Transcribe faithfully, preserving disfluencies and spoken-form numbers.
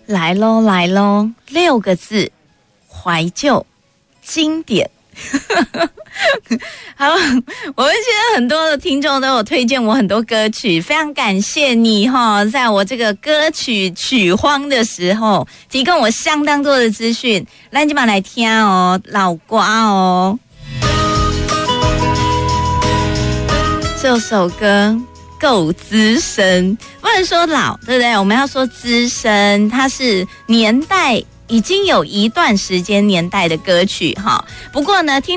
来咯来咯，六个字，怀旧经典。好，我们现在很多的听众都有推荐我很多歌曲，非常感谢你哈，在我这个歌曲曲荒的时候，提供我相当多的资讯，咱今晚来听哦，老歌哦。这首歌够资深，不能说老，对不对？我们要说资深，它是年代已经有一段时间年代的歌曲哈。不过呢，听